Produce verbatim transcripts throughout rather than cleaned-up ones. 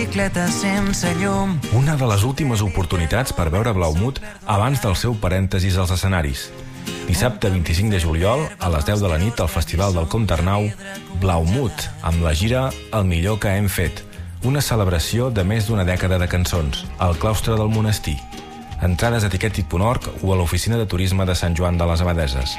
Bicicleta sense llum. Una de les últimes oportunitats per veure Blaumut abans del seu parèntesis als escenaris. Dissabte vint-i-cinc de juliol, a les deu de la nit, al Festival del Comte Arnau, Blaumut, amb la gira El millor que hem fet, una celebració de més d'una dècada de cançons, al claustre del monestir. Entrades a tiquetit punt org o a l'oficina de turisme de Sant Joan de les Abadeses.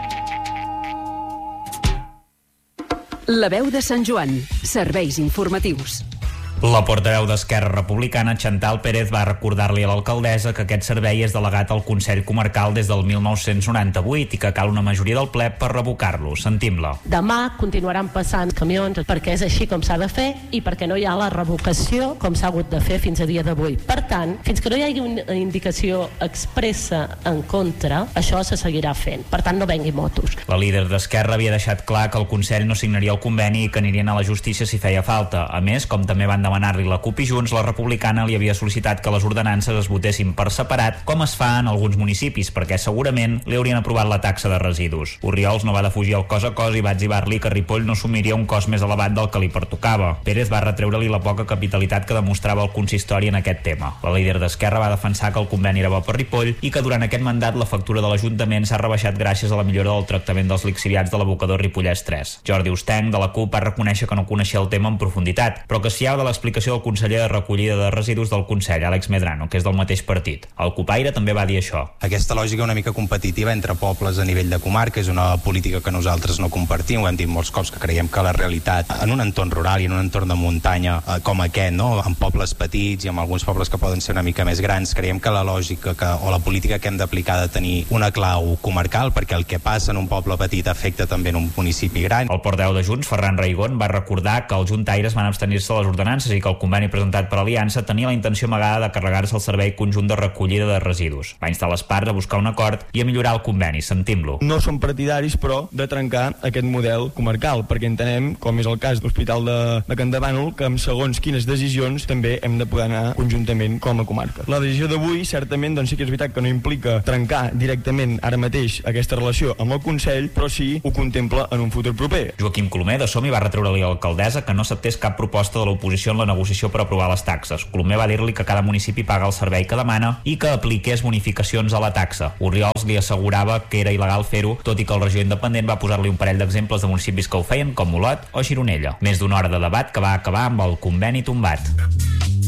La veu de Sant Joan. Serveis informatius. La portaveu d'Esquerra Republicana, Chantal Pérez, va recordar-li a l'alcaldessa que aquest servei és delegat al Consell Comarcal des del mil nou-cents noranta-vuit i que cal una majoria del ple per revocar-lo. Sentim-la. Demà continuaran passant camions perquè és així com s'ha de fer i perquè no hi ha la revocació com s'ha hagut de fer fins a dia d'avui. Per tant, fins que no hi hagi una indicació expressa en contra, això se seguirà fent. Per tant, no vengui motos. La líder d'Esquerra havia deixat clar que el Consell no signaria el conveni i que anirien a la justícia si feia falta. A més, com també van demanar-li la CUP i Junts, la republicana li havia sol·licitat que les ordenances es votessin per separat, com es fa en alguns municipis, perquè segurament li haurien aprovat la taxa de residus. Orriols no va defugir el cos a cos i va etzibar-li que Ripoll no assumiria un cost més elevat del que li pertocava. Pérez va retreure-li la poca capitalitat que demostrava el consistori en aquest tema. La líder d'Esquerra va defensar que el conveni era bo per Ripoll i que durant aquest mandat la factura de l'Ajuntament s'ha rebaixat gràcies a la millora del tractament dels lixiviats de l'abocador Ripollès tres. Jordi Ostenc, de la CUP, va reconèixer que no coneixia el tema en profunditat, però que s'hi ha de l'explicació del conseller de recollida de residus del Consell, Àlex Medrano, que és del mateix partit. El Cupaire també va dir això. Aquesta lògica una mica competitiva entre pobles a nivell de comarca és una política que nosaltres no compartim. Ho hem dit molts cops, que creiem que la realitat en un entorn rural i en un entorn de muntanya eh, com aquest, no? En pobles petits i en alguns pobles que poden ser una mica més grans, creiem que la lògica que, o la política que hem d'aplicar ha de tenir una clau comarcal, perquè el que passa en un poble petit afecta també en un municipi gran. El portaveu de Junts, Ferran Raigón, va recordar que els juntaires van abstenir-se de les ordenances i que el conveni presentat per Aliança tenia la intenció amagada de carregar-se el servei conjunt de recollida de residus. Va instar les parts a buscar un acord i a millorar el conveni. Sentim-lo. No som partidaris, però, de trencar aquest model comarcal, perquè entenem, com és el cas de l'Hospital de, de Can de Bànol, que amb segons quines decisions també hem de poder anar conjuntament com a comarca. La decisió d'avui, certament, doncs sí que és veritat que no implica trencar directament ara mateix aquesta relació amb el Consell, però sí ho contempla en un futur proper. Joaquim Colomer, de Som-hi, va retreure-li a l'alcaldessa que no acceptés cap proposta de l'oposició en la negociació per aprovar les taxes. Colomer va dir-li que cada municipi paga el servei que demana i que apliqués bonificacions a la taxa. Orriols li assegurava que era il·legal fer-ho, tot i que el regidor independent va posar-li un parell d'exemples de municipis que ho feien, com Olot o Gironella. Més d'una hora de debat que va acabar amb el conveni tombat.